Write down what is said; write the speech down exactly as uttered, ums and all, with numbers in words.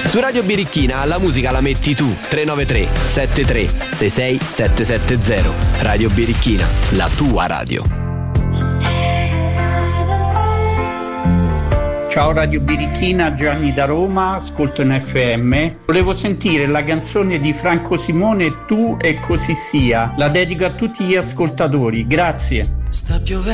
Su Radio Birichina la musica la metti tu. tre nove tre sette tre sei sei sette sette zero. Radio Birichina, la tua radio. Ciao Radio Birichina, Gianni da Roma, ascolto in F M. Volevo sentire la canzone di Franco Simone Tu e così sia. La dedico a tutti gli ascoltatori. Grazie. Sta piovendo.